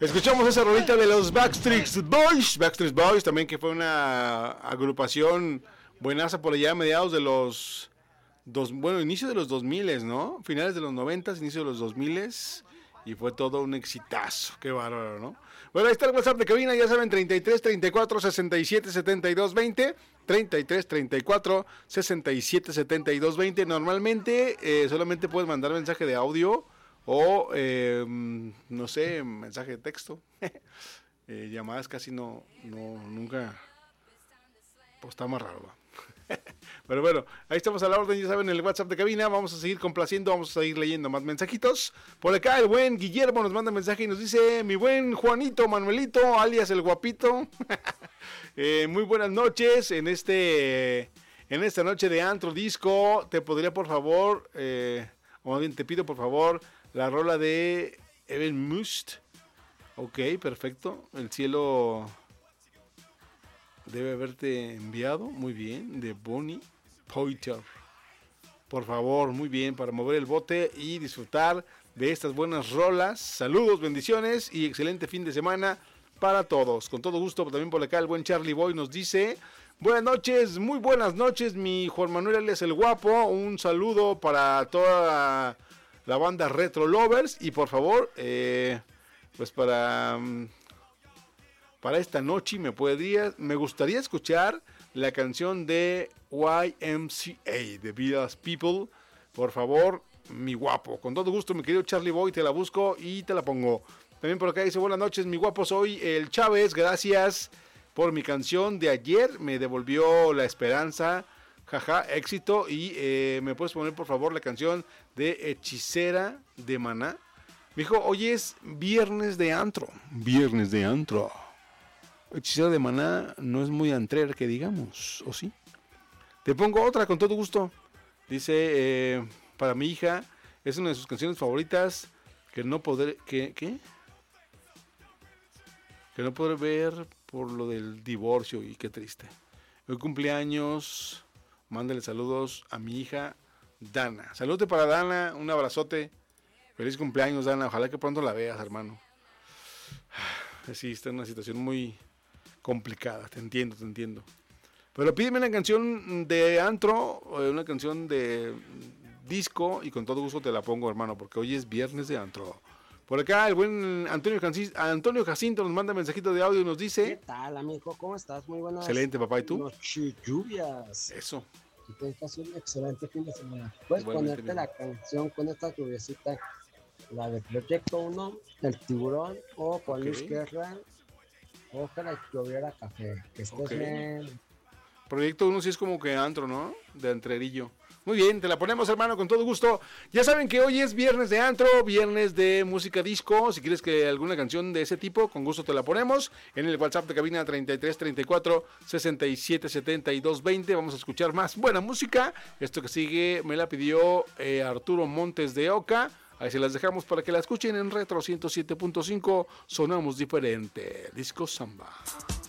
Escuchamos esa rolita de los Backstreet Boys también, que fue una agrupación buenaza por allá a mediados de los inicio de los 2000, ¿no? Finales de los 90, inicio de los 2000, y fue todo un exitazo. Qué bárbaro, ¿no? Bueno, ahí está el WhatsApp de cabina, ya saben, 33 34 67 72 20, 33 34 67 72 20. Normalmente solamente puedes mandar mensaje de audio o, no sé, mensaje de texto. Llamadas casi nunca, pues está más raro, ¿va? Pero bueno, ahí estamos a la orden, ya saben, en el WhatsApp de cabina. Vamos a seguir complaciendo, vamos a seguir leyendo más mensajitos. Por acá el buen Guillermo nos manda mensaje y nos dice: mi buen Juanito Manuelito, alias el guapito. Muy buenas noches en esta noche de antro disco. Te podría por favor, o más bien te pido por favor, la rola de Even Must. Ok, perfecto. El cielo debe haberte enviado, muy bien, de Bonnie Pointer. Por favor, muy bien, para mover el bote y disfrutar de estas buenas rolas. Saludos, bendiciones y excelente fin de semana para todos. Con todo gusto, también por acá el buen Charlie Boy nos dice: buenas noches, muy buenas noches, mi Juan Manuel alias el guapo. Un saludo para toda la banda Retro Lovers y por favor, pues para esta noche me gustaría escuchar la canción de YMCA, de Village People. Por favor, mi guapo. Con todo gusto, mi querido Charlie Boy, te la busco y te la pongo. También por acá dice: buenas noches, mi guapo, soy el Chávez. Gracias por mi canción de ayer. Me devolvió la esperanza. Jaja, éxito. Y me puedes poner, por favor, la canción de Hechicera de Maná. Mijo, hoy es viernes de antro. Viernes de antro. Hechicera de Maná no es muy antrer, que digamos, ¿o sí? Te pongo otra con todo gusto. Dice, para mi hija, es una de sus canciones favoritas, que no podré, que no podré ver por lo del divorcio, y qué triste. Hoy cumpleaños, mándale saludos a mi hija Dana. Saludos para Dana, un abrazote. Feliz cumpleaños, Dana, ojalá que pronto la veas, hermano. Sí, está en una situación muy complicada, te entiendo. Pero pídeme una canción de antro, una canción de disco, y con todo gusto te la pongo, hermano, porque hoy es viernes de antro. Por acá el buen Antonio Jacinto nos manda mensajito de audio y nos dice: ¿qué tal, amigo? ¿Cómo estás? Muy buenas. Excelente, papá, ¿y tú? Noche lluvias. Eso. Y que tengas un excelente fin de semana. Puedes ponerte la canción con esta lluviecita, la de Proyecto 1, El Tiburón, o con Luis Guerra, ojalá que lloviera café. Que estés bien. Proyecto 1 sí es como que antro, ¿no? De antrerillo. Muy bien, te la ponemos, hermano, con todo gusto. Ya saben que hoy es viernes de antro, viernes de música disco. Si quieres que alguna canción de ese tipo, con gusto te la ponemos. En el WhatsApp de cabina 33 34 67 72 20. Vamos a escuchar más buena música. Esto que sigue me la pidió Arturo Montes de Oca. Ahí se las dejamos para que la escuchen en Retro 107.5. Sonamos diferente. Disco Samba.